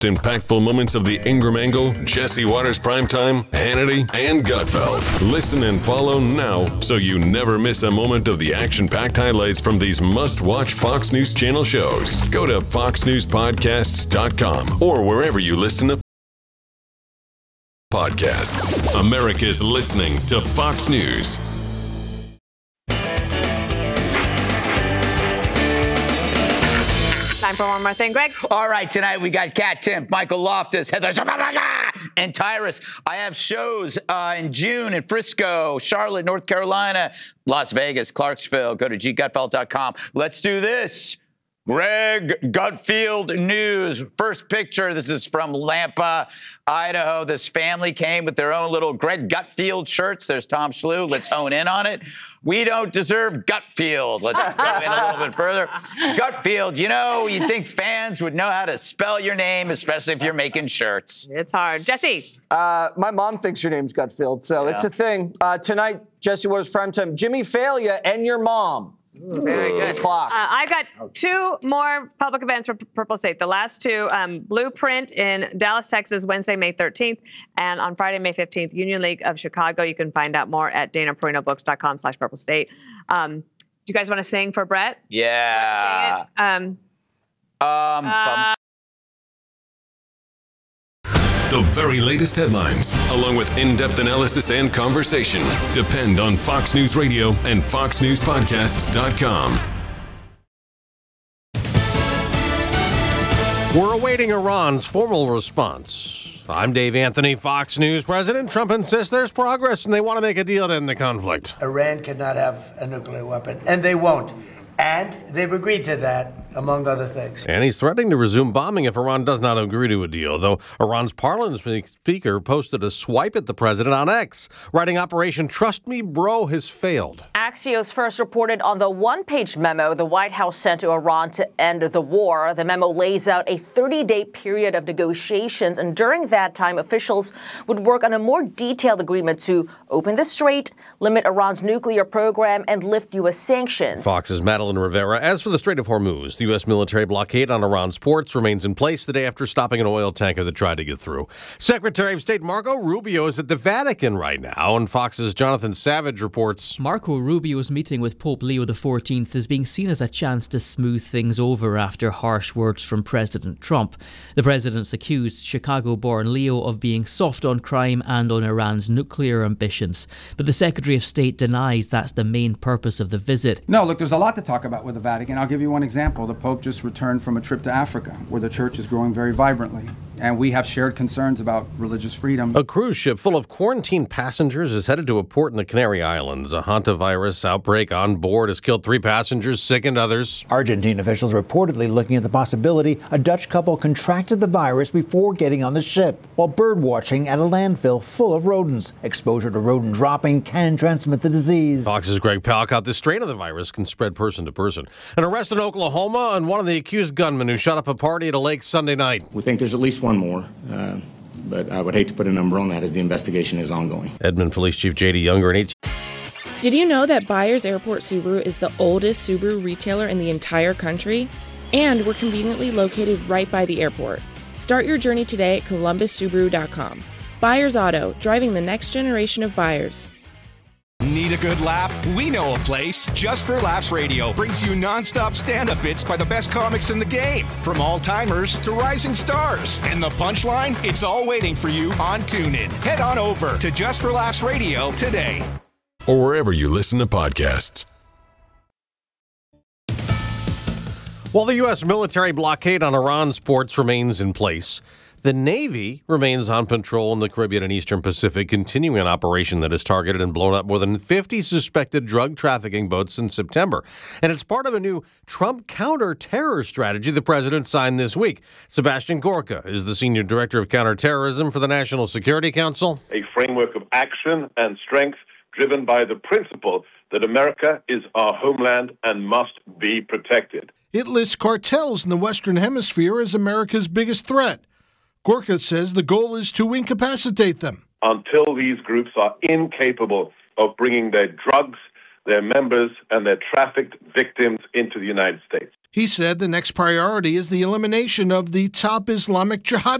Impactful moments of the Ingram Angle, Jesse Waters Primetime, Hannity, and Gutfeld. Listen and follow now so you never miss a moment of the action-packed highlights from these must-watch Fox News Channel shows. Go to foxnewspodcasts.com or wherever you listen to podcasts. America's listening to Fox News. Time for one more thing, Greg. All right, tonight we got Kat Timpf, Michael Loftus, Heather and Tyrus. I have shows in June in Frisco, Charlotte, North Carolina, Las Vegas, Clarksville. Go to gutfeld.com. Let's do this. Greg Gutfeld News. First picture. This is from Lampa, Idaho. This family came with their own little Greg Gutfeld shirts. There's Tom Schlew. Let's hone in on it. We don't deserve Gutfeld. Let's go in a little bit further. Gutfeld, you think fans would know how to spell your name, especially if you're making shirts. It's hard. Jesse. My mom thinks your name's Gutfeld, so it's a thing. Tonight, Jesse Waters Primetime, Jimmy Failure and your mom. Very good. I've got two more public events for Purple State. The last two, Blueprint in Dallas, Texas, Wednesday, May 13th, and on Friday, May 15th, Union League of Chicago. You can find out more at DanaPerinoBooks.com/Purple State. Do you guys want to sing for Brett? Yeah. The very latest headlines, along with in-depth analysis and conversation, depend on Fox News Radio and FoxNewsPodcasts.com. We're awaiting Iran's formal response. I'm Dave Anthony, Fox News. President Trump insists there's progress and they want to make a deal to end the conflict. Iran cannot have a nuclear weapon, and they won't. And they've agreed to that, among other things. And he's threatening to resume bombing if Iran does not agree to a deal, though Iran's parliament speaker posted a swipe at the president on X, writing Operation Trust Me Bro has failed. Axios first reported on the one-page memo the White House sent to Iran to end the war. The memo lays out a 30-day period of negotiations, and during that time, officials would work on a more detailed agreement to open the strait, limit Iran's nuclear program, and lift U.S. sanctions. Fox's Madeline Rivera. As for the Strait of Hormuz, the U.S. military blockade on Iran's ports remains in place today after stopping an oil tanker that tried to get through. Secretary of State Marco Rubio is at the Vatican right now, and Fox's Jonathan Savage reports. Marco Rubio's meeting with Pope Leo XIV is being seen as a chance to smooth things over after harsh words from President Trump. The president's accused Chicago-born Leo of being soft on crime and on Iran's nuclear ambitions. But the Secretary of State denies that's the main purpose of the visit. No, look, there's a lot to talk about with the Vatican. I'll give you one example. The Pope just returned from a trip to Africa, where the church is growing very vibrantly, and we have shared concerns about religious freedom. A cruise ship full of quarantined passengers is headed to a port in the Canary Islands. A hantavirus outbreak on board has killed 3 passengers, sickened others. Argentine officials reportedly looking at the possibility a Dutch couple contracted the virus before getting on the ship, while bird watching at a landfill full of rodents. Exposure to rodent dropping can transmit the disease. Fox's Greg Palkot. The strain of the virus can spread person to person. An arrest in Oklahoma on one of the accused gunmen who shot up a party at a lake Sunday night. We think there's at least one more, but I would hate to put a number on that as the investigation is ongoing. Edmond Police Chief J.D. Younger and Did you know that Byers Airport Subaru is the oldest Subaru retailer in the entire country? And we're conveniently located right by the airport. Start your journey today at columbussubaru.com. Byers Auto, driving the next generation of buyers. Need a good laugh? We know a place. Just for Laughs Radio brings you nonstop stand-up bits by the best comics in the game, from all-timers to rising stars. And the punchline? It's all waiting for you on TuneIn. Head on over to Just for Laughs Radio today. Or wherever you listen to podcasts. While the U.S. military blockade on Iran's ports remains in place, the Navy remains on patrol in the Caribbean and Eastern Pacific, continuing an operation that has targeted and blown up more than 50 suspected drug trafficking boats since September. And it's part of a new Trump counter-terror strategy the president signed this week. Sebastian Gorka is the senior director of counterterrorism for the National Security Council. A framework of action and strength driven by the principle that America is our homeland and must be protected. It lists cartels in the Western Hemisphere as America's biggest threat. Gorka says the goal is to incapacitate them. Until these groups are incapable of bringing their drugs, their members, and their trafficked victims into the United States. He said the next priority is the elimination of the top Islamic jihad